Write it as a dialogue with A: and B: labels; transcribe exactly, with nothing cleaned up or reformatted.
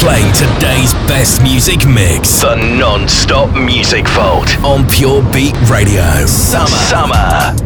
A: playing today's best music mix. The non-stop music vault on Pure Beat Radio. Summer. Summer.